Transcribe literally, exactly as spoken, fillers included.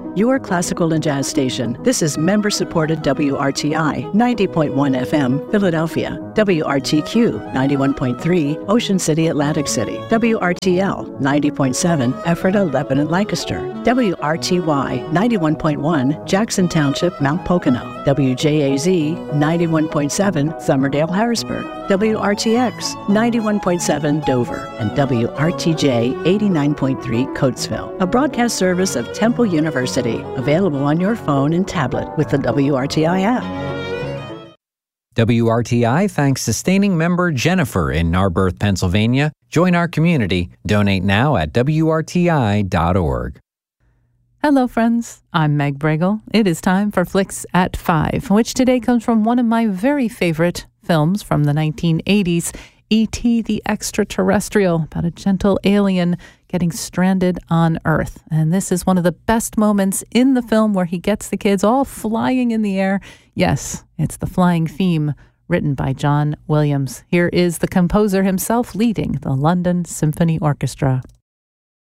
your classical and jazz station. This is member-supported W R T I ninety point one F M, Philadelphia, W R T Q ninety-one point three, Ocean City, Atlantic City, W R T L ninety point seven, Ephrata, Lebanon, Lancaster, W R T Y ninety-one point one, Jackson Township, Mount Pocono, W J A Z ninety-one point seven, Summerdale, Harrisburg, W R T X ninety-one point seven, Dover, and W R T J eighty-nine point three, Coatesville, a broadcast service of Temple University, available on your phone and tablet with the W R T I app. W R T I thanks sustaining member Jennifer in Narberth, Pennsylvania. Join our community. Donate now at W R T I dot org. Hello, friends. I'm Meg Bregel. It is time for Flicks at Five, which today comes from one of my very favorite films from the nineteen eighties, E T the Extraterrestrial, about a gentle alien getting stranded on Earth. And this is one of the best moments in the film where he gets the kids all flying in the air. Yes, it's the flying theme written by John Williams. Here is the composer himself leading the London Symphony Orchestra.